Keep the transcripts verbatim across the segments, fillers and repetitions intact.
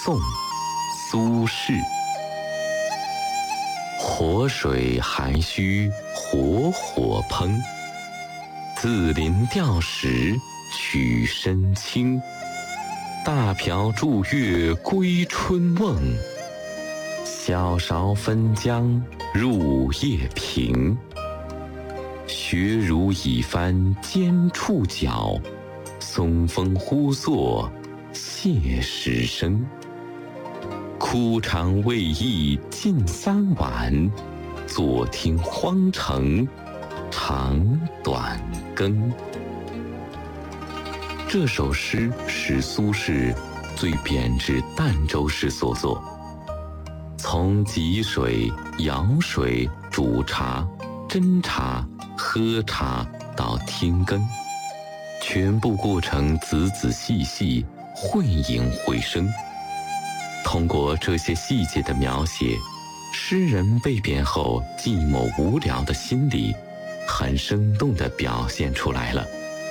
宋·苏轼。活水还需活火烹，自临钓时取身轻。大瓢祝月归春梦，小勺分江入夜平。学儒已翻尖触角，松风忽作谢石声。枯肠未易尽三碗，坐听荒城长短更。这首诗是苏轼最贬至儋州时所作，从汲水、舀水、煮茶、斟茶、喝茶到听羹，全部过程仔仔细细，绘影绘声。通过这些细节的描写，诗人被贬后寂寞无聊的心理很生动地表现出来了。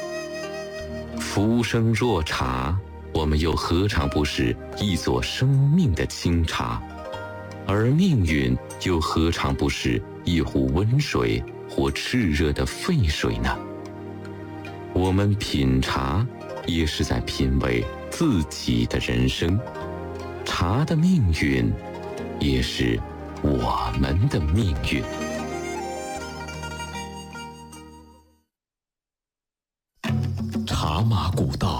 浮生若茶，我们又何尝不是一座生命的清茶？而命运又何尝不是一壶温水或炽热的沸水呢？我们品茶，也是在品味自己的人生。茶的命运，也是我们的命运。 茶马古道，